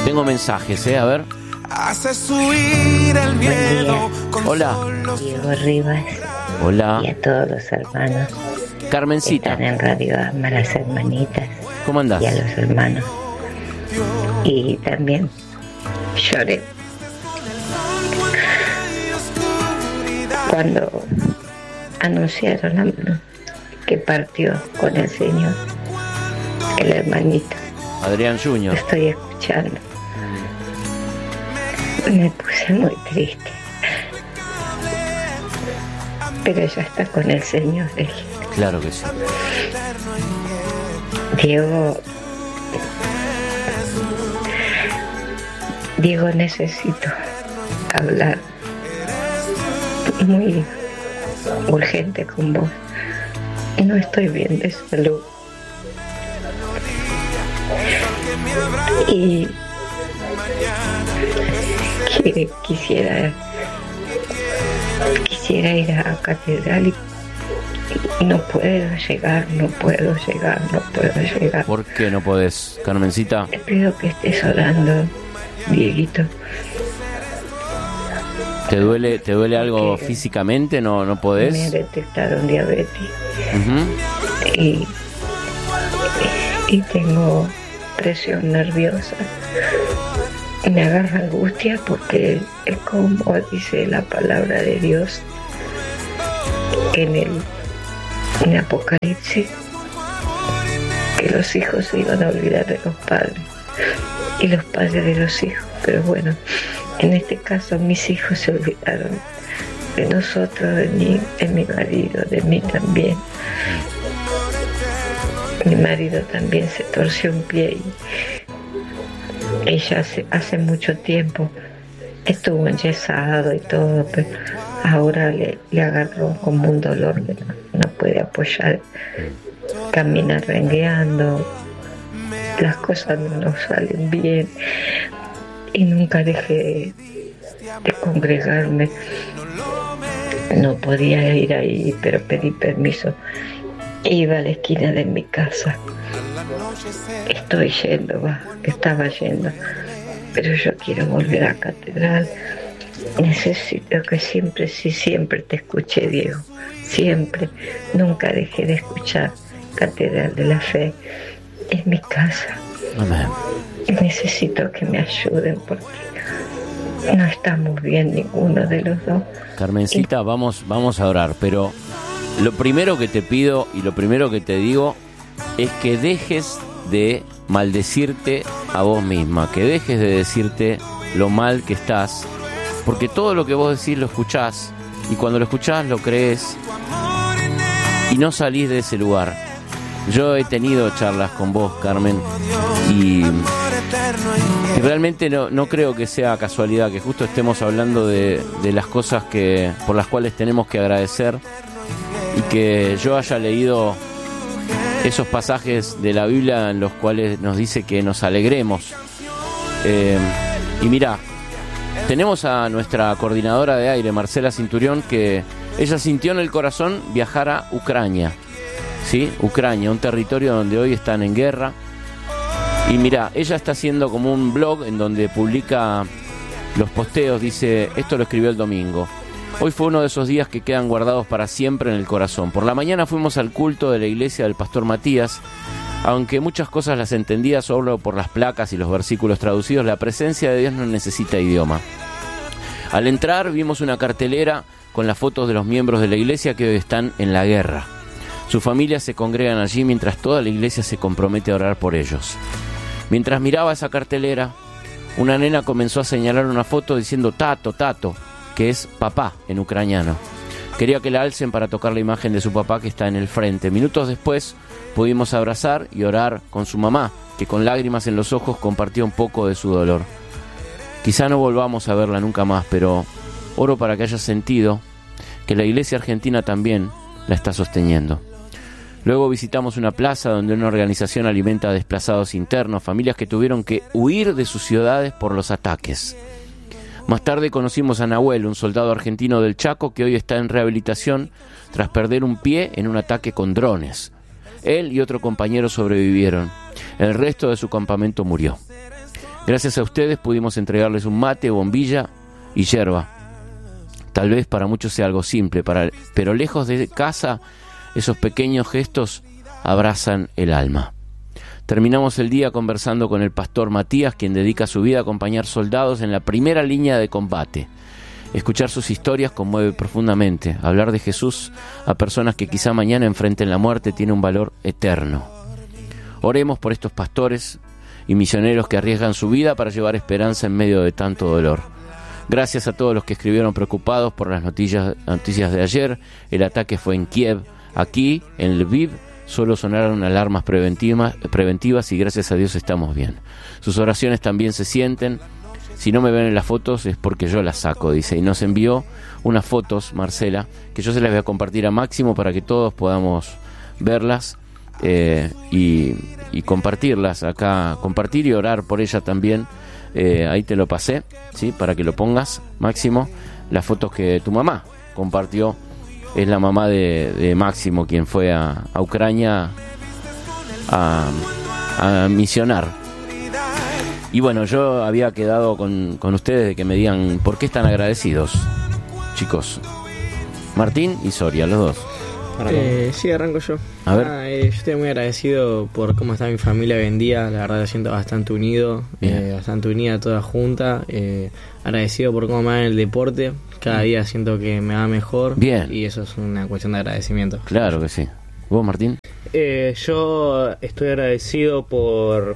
Tengo mensajes, a ver. Hace subir el miedo. Hola. Diego Rivas. Hola. Y a todos los hermanos. Carmencita. Están en Radio Ama, a las hermanitas. ¿Cómo andás? Y a los hermanos. Y también lloré cuando anunciaron que partió con el Señor el hermanito Adrián Junior. Lo estoy escuchando. Me puse muy triste, pero ya está con el Señor. Claro que sí. Diego, necesito hablar muy urgente con vos. No estoy bien de salud. Y quisiera ir a catedral y no puedo llegar. ¿Por qué no podés, Carmencita? Te pido que estés orando, Dieguito. ¿Te duele algo físicamente? ¿No podés? Me detectaron diabetes. Uh-huh. Y tengo presión nerviosa. Me agarra angustia porque es como dice la palabra de Dios en Apocalipsis, que los hijos se iban a olvidar de los padres y los padres de los hijos. Pero bueno, en este caso mis hijos se olvidaron de nosotros, de mi marido, de mí también. Mi marido también se torció un pie y ella hace mucho tiempo estuvo enyesado y todo, pero ahora le agarró como un dolor que no puede apoyar, camina rengueando, las cosas no nos salen bien y nunca dejé de congregarme. No podía ir ahí, pero pedí permiso. Iba a la esquina de mi casa. Estaba yendo, pero yo quiero volver a catedral. Necesito que siempre te escuché, Diego, siempre, nunca dejé de escuchar Catedral de la Fe. Es mi casa. Amén. Necesito que me ayuden porque no estamos bien ninguno de los dos. Carmencita, vamos a orar, pero lo primero que te pido y lo primero que te digo es que dejes de maldecirte a vos misma, que dejes de decirte lo mal que estás, porque todo lo que vos decís lo escuchás, y cuando lo escuchás lo crees y no salís de ese lugar. Yo he tenido charlas con vos, Carmen, y realmente no creo que sea casualidad que justo estemos hablando de las cosas por las cuales tenemos que agradecer, y que yo haya leído esos pasajes de la Biblia en los cuales nos dice que nos alegremos. Y mirá, tenemos a nuestra coordinadora de aire, Marcela Cinturión, que ella sintió en el corazón viajar a Ucrania, ¿sí? Ucrania, un territorio donde hoy están en guerra. Y mirá, ella está haciendo como un blog en donde publica los posteos, dice, esto lo escribió el domingo: hoy fue uno de esos días que quedan guardados para siempre en el corazón. Por la mañana fuimos al culto de la iglesia del pastor Matías. Aunque muchas cosas las entendía solo por las placas y los versículos traducidos, la presencia de Dios no necesita idioma. Al entrar vimos una cartelera con las fotos de los miembros de la iglesia que hoy están en la guerra. Sus familias se congregan allí mientras toda la iglesia se compromete a orar por ellos. Mientras miraba esa cartelera, una nena comenzó a señalar una foto diciendo Tato, Tato, que es papá en ucraniano. Quería que la alcen para tocar la imagen de su papá que está en el frente. Minutos después pudimos abrazar y orar con su mamá, que con lágrimas en los ojos compartía un poco de su dolor. Quizá no volvamos a verla nunca más, pero oro para que haya sentido que la iglesia argentina también la está sosteniendo. Luego visitamos una plaza donde una organización alimenta a desplazados internos, familias que tuvieron que huir de sus ciudades por los ataques. Más tarde conocimos a Nahuel, un soldado argentino del Chaco que hoy está en rehabilitación tras perder un pie en un ataque con drones. Él y otro compañero sobrevivieron. El resto de su campamento murió. Gracias a ustedes pudimos entregarles un mate, bombilla y yerba. Tal vez para muchos sea algo simple, pero lejos de casa, esos pequeños gestos abrazan el alma. Terminamos el día conversando con el pastor Matías, quien dedica su vida a acompañar soldados en la primera línea de combate. Escuchar sus historias conmueve profundamente. Hablar de Jesús a personas que quizá mañana enfrenten la muerte tiene un valor eterno. Oremos por estos pastores y misioneros que arriesgan su vida para llevar esperanza en medio de tanto dolor. Gracias a todos los que escribieron preocupados por las noticias de ayer. El ataque fue en Kiev. Aquí, en Lviv, solo sonaron alarmas preventivas y gracias a Dios estamos bien. Sus oraciones también se sienten. Si no me ven en las fotos es porque yo las saco, dice. Y nos envió unas fotos, Marcela, que yo se las voy a compartir a Máximo para que todos podamos verlas y compartirlas acá. Compartir y orar por ella también. Ahí te lo pasé, ¿sí? Para que lo pongas, Máximo. Las fotos que tu mamá compartió. Es la mamá de Máximo, quien fue a Ucrania a misionar. Y bueno, yo había quedado con ustedes de que me digan por qué están agradecidos, chicos. Martín y Soria, los dos. Sí, arranco yo. A ver. Yo estoy muy agradecido por cómo está mi familia hoy en día. La verdad, la siento bastante unido, bastante unida toda junta. Agradecido por cómo me va en el deporte. Cada día siento que me va mejor. Bien. Y eso es una cuestión de agradecimiento. Claro que sí. ¿Vos, Martín? Yo estoy agradecido por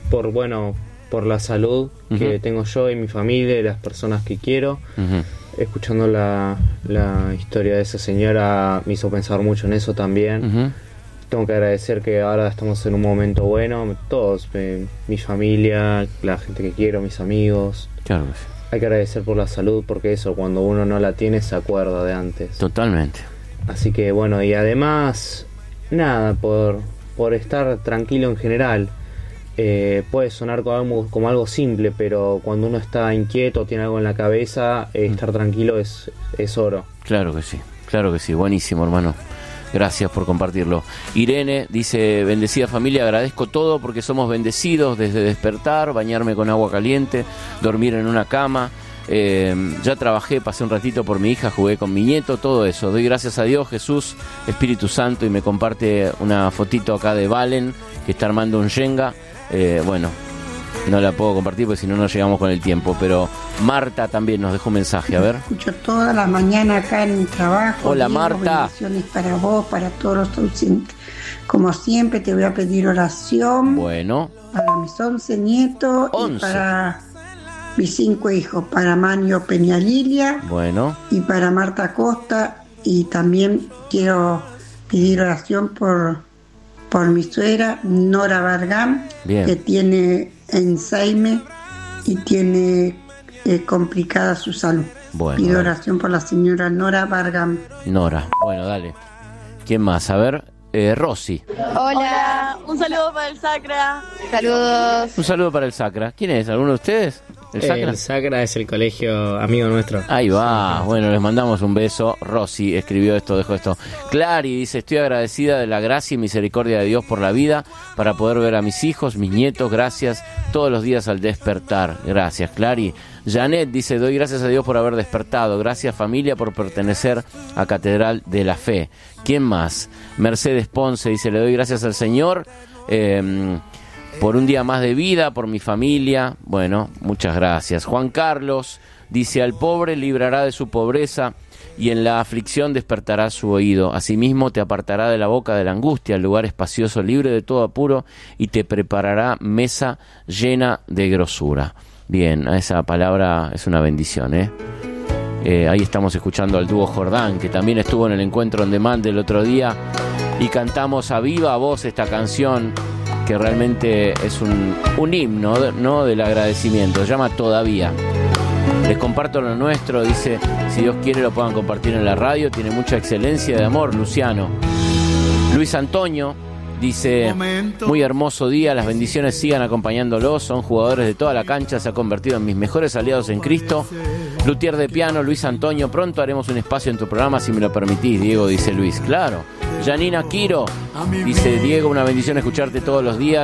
la salud que tengo yo y mi familia y las personas que quiero. Escuchando la historia de esa señora me hizo pensar mucho en eso también. Tengo que agradecer que ahora estamos en un momento bueno, todos, mi familia, la gente que quiero, mis amigos. Claro que sí. Hay que agradecer por la salud, porque eso, cuando uno no la tiene, se acuerda de antes. Totalmente. Así que bueno, y además, nada, por estar tranquilo en general. Puede sonar como algo simple, pero cuando uno está inquieto, tiene algo en la cabeza, estar tranquilo es oro. Claro que sí, buenísimo, hermano. Gracias por compartirlo. Irene dice: bendecida familia, agradezco todo porque somos bendecidos desde despertar, bañarme con agua caliente, dormir en una cama. Ya trabajé, pasé un ratito por mi hija, jugué con mi nieto, todo eso. Doy gracias a Dios, Jesús, Espíritu Santo, y me comparte una fotito acá de Valen, que está armando un Jenga. Bueno, no la puedo compartir porque si no, no llegamos con el tiempo. Pero Marta también nos dejó un mensaje, a ver. Escucho toda la mañana acá en mi trabajo. Hola, Marta. Bendiciones para vos, para todos los ausentes. Como siempre, te voy a pedir oración. Bueno. Para mis 11 nietos. 11. Y para mis 5 hijos. Para Manio Peñalilia. Bueno. Y para Marta Costa. Y también quiero pedir oración por mi suegra, Nora Bargam, que tiene Alzheimer y tiene complicada su salud. Bueno, pido oración por la señora Nora Bargam. Nora, bueno, dale. ¿Quién más? A ver, Rosy. Hola, un saludo para el Sacra. Saludos. Un saludo para el Sacra. ¿Quién es? ¿Alguno de ustedes? El Sacra es el colegio amigo nuestro. Ahí va, bueno, les mandamos un beso. Rosy escribió esto, dejó esto. Clary dice: estoy agradecida de la gracia y misericordia de Dios por la vida, para poder ver a mis hijos, mis nietos, gracias, todos los días al despertar. Gracias, Clary. Janet dice: doy gracias a Dios por haber despertado. Gracias, familia, por pertenecer a Catedral de la Fe. ¿Quién más? Mercedes Ponce dice: le doy gracias al Señor por un día más de vida, por mi familia. Bueno, muchas gracias. Juan Carlos dice: al pobre librará de su pobreza, y en la aflicción despertará su oído. Asimismo te apartará de la boca de la angustia, el lugar espacioso, libre de todo apuro, y te preparará mesa llena de grosura. Bien, esa palabra es una bendición, ahí estamos escuchando al dúo Jordán, que también estuvo en el encuentro on demand del otro día, y cantamos a viva voz esta canción, que realmente es un himno, ¿no?, del agradecimiento. Se llama Todavía. Les comparto lo nuestro, dice: si Dios quiere lo puedan compartir en la radio. Tiene mucha excelencia de amor, Luciano. Luis Antonio dice: muy hermoso día, las bendiciones sigan acompañándolos, son jugadores de toda la cancha, se ha convertido en mis mejores aliados en Cristo. Luthier de piano, Luis Antonio: pronto haremos un espacio en tu programa si me lo permitís, Diego, dice Luis. Claro. Janina Quiro dice: Diego, una bendición escucharte todos los días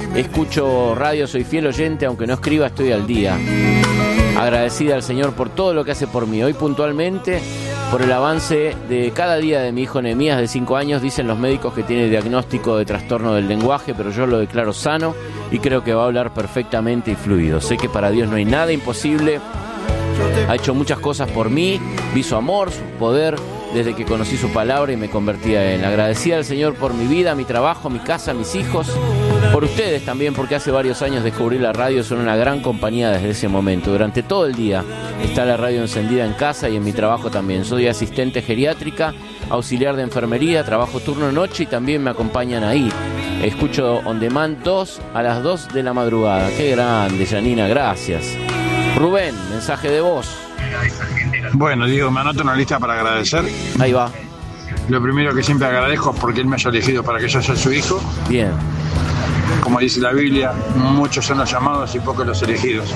Escucho radio, soy fiel oyente, aunque no escriba, estoy al día. Agradecida al Señor por todo lo que hace por mí. Hoy puntualmente por el avance de cada día de mi hijo Nehemías de 5 años. Dicen los médicos que tiene diagnóstico de trastorno del lenguaje, pero yo lo declaro sano y creo que va a hablar perfectamente y fluido. Sé que para Dios no hay nada imposible. Ha hecho muchas cosas por mí, vi su amor, su poder desde que conocí su palabra y me convertí a Él. Agradecida al Señor por mi vida, mi trabajo, mi casa, mis hijos, por ustedes también, porque hace varios años descubrí la radio, son una gran compañía desde ese momento. Durante todo el día está la radio encendida en casa y en mi trabajo también. Soy asistente geriátrica, auxiliar de enfermería, trabajo turno noche y también me acompañan ahí. Escucho On Demand 2 a las 2 de la madrugada. Qué grande, Janina, gracias. Rubén, mensaje de voz. Bueno, Diego, me anoto una lista para agradecer. Ahí va. Lo primero que siempre agradezco es porque Él me haya elegido para que yo sea su hijo. Bien. Como dice la Biblia, muchos son los llamados y pocos los elegidos.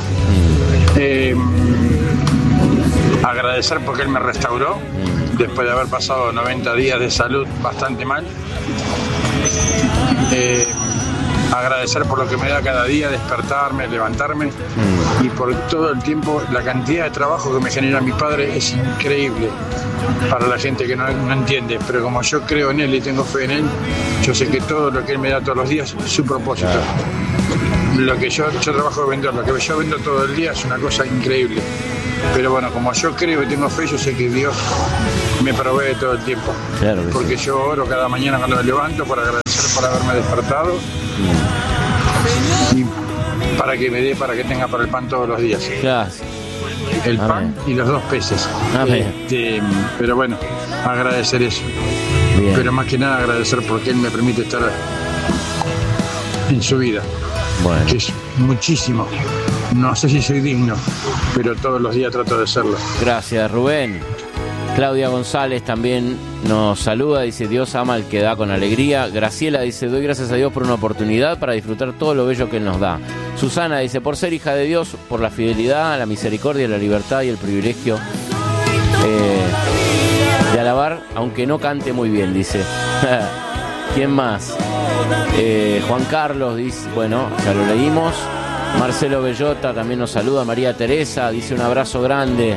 Agradecer porque Él me restauró después de haber pasado 90 días de salud bastante mal. Agradecer por lo que me da cada día, despertarme, levantarme y por todo el tiempo, la cantidad de trabajo que me genera mi padre es increíble para la gente que no entiende, pero como yo creo en Él y tengo fe en Él, yo sé que todo lo que Él me da todos los días es su propósito. Lo que yo trabajo de vender, lo que yo vendo todo el día es una cosa increíble, pero bueno, como yo creo y tengo fe, yo sé que Dios me provee todo el tiempo, claro, porque sí. Yo oro cada mañana cuando me levanto por agradecer por haberme despertado y para que me dé, para que tenga para el pan todos los días. Gracias. El pan y los 2 peces. Pero bueno, agradecer eso. Bien. Pero más que nada agradecer porque Él me permite estar en su vida. Bueno. Que es muchísimo. No sé si soy digno, pero todos los días trato de serlo. Gracias, Rubén. Claudia González también nos saluda, dice: Dios ama al que da con alegría. Graciela dice: doy gracias a Dios por una oportunidad para disfrutar todo lo bello que Él nos da. Susana dice: por ser hija de Dios, por la fidelidad, la misericordia, la libertad y el privilegio de alabar, aunque no cante muy bien, dice. ¿Quién más? Juan Carlos dice, bueno, ya lo leímos. Marcelo Bellota también nos saluda. María Teresa dice: un abrazo grande.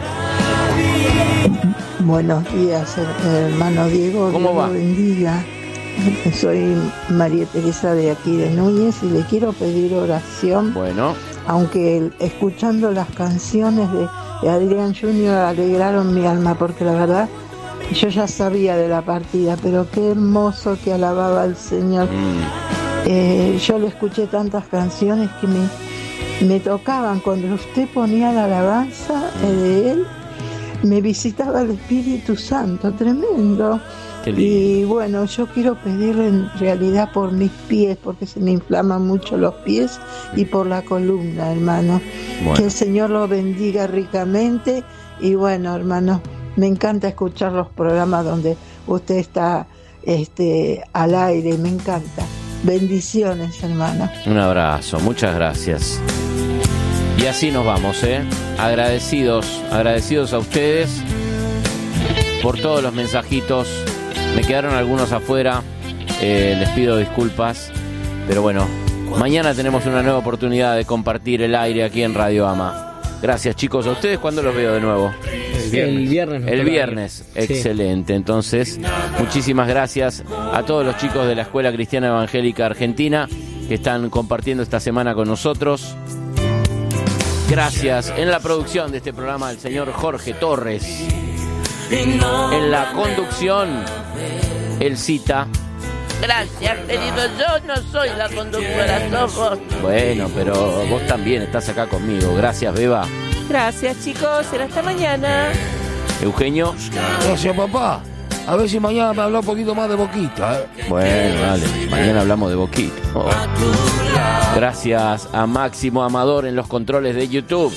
Buenos días, hermano Diego. ¿Cómo va? Dios bendiga. Soy María Teresa de aquí de Núñez y le quiero pedir oración. Bueno. Aunque escuchando las canciones de Adrián Junior alegraron mi alma, porque la verdad yo ya sabía de la partida, pero qué hermoso que alababa al Señor. Yo le escuché tantas canciones que me tocaban. Cuando usted ponía la alabanza de Él, me visitaba el Espíritu Santo, tremendo. Y bueno, yo quiero pedirle en realidad por mis pies, porque se me inflaman mucho los pies, y por la columna, hermano. Bueno. Que el Señor lo bendiga ricamente. Y bueno, hermano, me encanta escuchar los programas donde usted está al aire, me encanta. Bendiciones, hermano. Un abrazo, muchas gracias. Y así nos vamos, agradecidos a ustedes por todos los mensajitos. Me quedaron algunos afuera, les pido disculpas, pero bueno, mañana tenemos una nueva oportunidad de compartir el aire aquí en Radio Ama. Gracias, chicos. ¿A ustedes cuándo los veo de nuevo? El viernes. El viernes, excelente. Entonces, muchísimas gracias a todos los chicos de la Escuela Cristiana Evangélica Argentina que están compartiendo esta semana con nosotros. Gracias en la producción de este programa el señor Jorge Torres. En la conducción, el Cita. Gracias, querido. Yo no soy la conductora, sos vos. Bueno, pero vos también estás acá conmigo. Gracias, Beba. Gracias, chicos. Será hasta mañana. Eugenio. Gracias, papá. A ver si mañana me habla un poquito más de Boquita. Bueno, dale. Mañana hablamos de Boquita. Oh. Gracias a Máximo Amador en los controles de YouTube.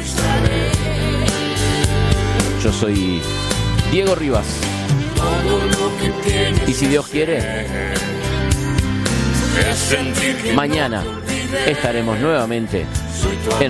Yo soy Diego Rivas. Y si Dios quiere, mañana estaremos nuevamente en